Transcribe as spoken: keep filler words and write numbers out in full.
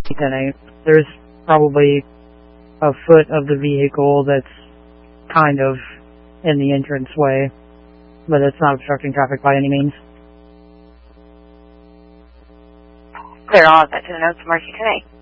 ten eight. There's probably a foot of the vehicle that's kind of in the entrance way, but it's not obstructing traffic by any means. Clear all of that to the notes from R C ten eight.